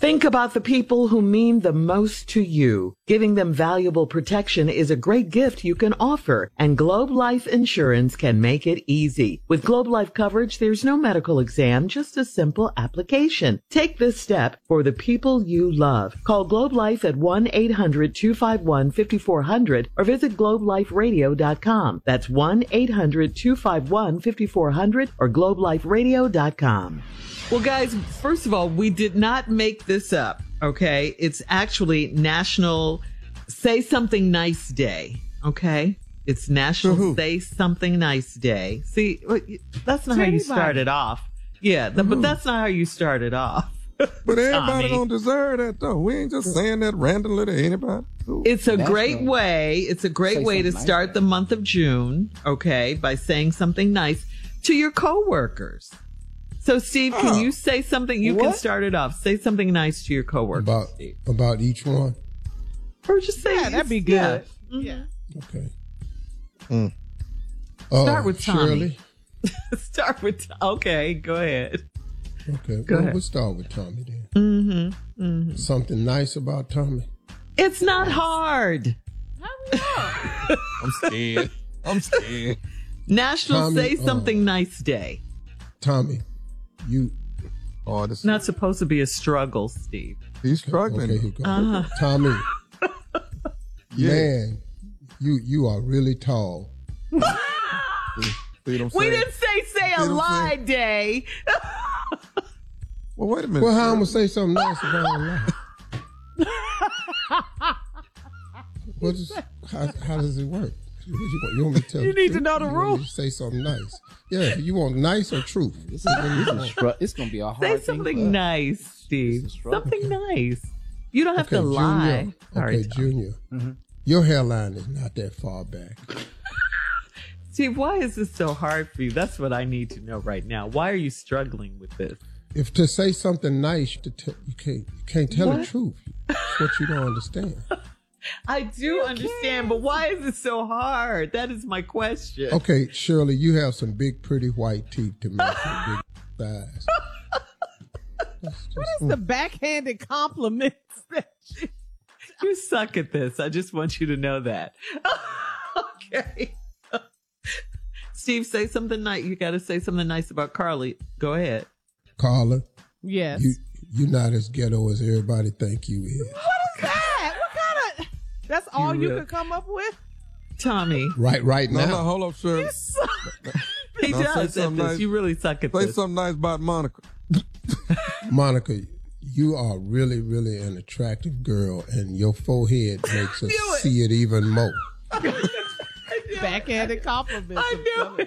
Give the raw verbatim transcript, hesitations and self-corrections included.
Think about the people who mean the most to you. Giving them valuable protection is a great gift you can offer, and Globe Life Insurance can make it easy. With Globe Life coverage, there's no medical exam, just a simple application. Take this step for the people you love. Call Globe Life at one eight hundred two five one five four zero zero or visit globe life radio dot com. That's one eight hundred two five one five four zero zero or globe life radio dot com. Well, guys, first of all, we did not make this up, okay? It's actually National Say Something Nice Day, okay? It's National Say Something Nice Day. See, that's not how you started off. Yeah, the, but that's not how you started off. But everybody don't deserve that, though. We ain't just saying that randomly to anybody. It's a great way. It's a great way to start the month of June, okay, by saying something nice to your coworkers. So, Steve, can oh. you say something? You what? can start it off. Say something nice to your coworkers. About, Steve. about each one? Or just say, yeah, that'd be good. Yeah. Mm-hmm. Okay. Mm. Start uh, with Tommy. Shirley? Start with, okay, go ahead. Okay, go well, ahead. We'll start with Tommy then. Mm-hmm. mm-hmm. Something nice about Tommy? It's not hard. I'm scared. I'm scared. National Tommy, Say Something uh, Nice Day. Tommy, you... Oh, this it's not supposed to be a struggle, Steve. He's struggling. Okay, here goes. Uh-huh. Tommy, yeah. man, you you are really tall. See, see what I'm We saying? didn't say say a lie day. Well, wait a minute. Well, how I'm going to say something nice about a lie? What is, how, how does it work? You, you, you want me to tell You the need truth? to know the You want me rules. to say something nice. Yeah, you want nice or truth? This is, this is str- it's going to be a hard Say thing something for us. nice, Steve. Something Okay. nice. You don't have Okay, to lie. Junior. All Okay, right, Tom. Junior. Mm-hmm. Your hairline is not that far back. Steve, why is this so hard for you? That's what I need to know right now. Why are you struggling with this? If to say something nice, to te- you can't you can't tell What? the truth. That's what you don't understand. I do understand, but why is it so hard? That is my question. Okay, Shirley, you have some big, pretty white teeth to match your big thighs. That's just- What is the backhanded compliments that you... You suck at this. I just want you to know that. Okay. Steve, say something nice. You got to say something nice about Carly. Go ahead. Carla, Yes. you you're not as ghetto as everybody think you is. What is that? What kind of... That's all You you will. could come up with? Tommy. Right, right No, now. no, hold up, Shirley. You suck. He Now, say does at something this. nice. You really suck at Say this. something nice about Monica. Monica, you are really, really an attractive girl, and your forehead makes us knew it. see it even more. Backhanded compliments. I knew it.